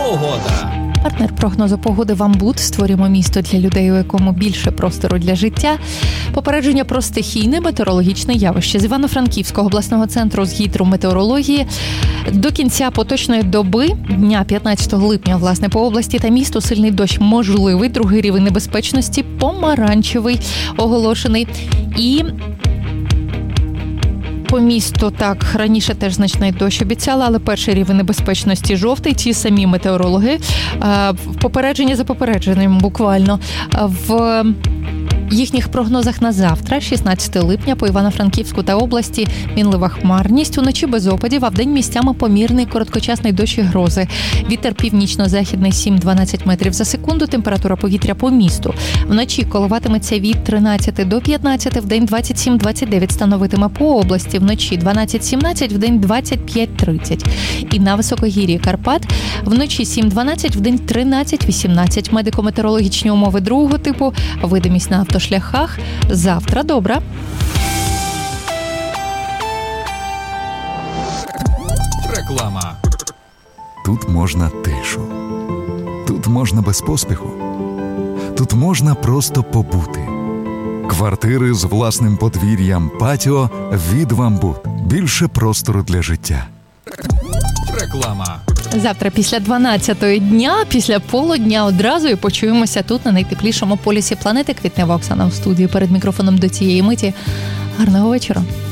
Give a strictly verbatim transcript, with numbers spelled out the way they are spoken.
Погода. Партнер прогнозу погоди «Вамбут». Створюємо місто для людей, у якому більше простору для життя. Попередження про стихійне метеорологічне явище. З Івано-Франківського обласного центру з гідрометеорології до кінця поточної доби, дня п'ятнадцятого липня, власне, по області та місту сильний дощ можливий. Другий рівень небезпечності – помаранчевий, оголошений. І по місту, так, раніше теж значний дощ обіцяла, але перший рівень небезпечності жовтий. Ті самі метеорологи, попередження за попередженням буквально, в їхніх прогнозах на завтра, шістнадцятого липня, по Івано-Франківську та області мінлива хмарність, уночі без опадів, а вдень місцями помірний короткочасний дощ і грози. Вітер північно-західний сім-дванадцять метрів за секунду, температура повітря по місту. Вночі коливатиметься від тринадцяти до п'ятнадцяти, вдень двадцять сім - двадцять дев'ять становитиме по області, вночі дванадцять - сімнадцять, вдень двадцять п'ять - тридцять. І на високогір'ї Карпат вночі сім-дванадцять, вдень тринадцять - вісімнадцять. Медико-метеорологічні умови другого типу, видимість на автошляхах. шляхах. Завтра добра. Реклама. Тут можна тишу. Тут можна без поспіху. Тут можна просто побути. Квартири з власним подвір'ям, патіо від «Вамбут». Більше простору для життя. Реклама. Завтра після дванадцятої дня, після полудня одразу і почуємося тут, на найтеплішому полюсі планети. Квітнева Оксана в студії перед мікрофоном до цієї миті. Гарного вечора.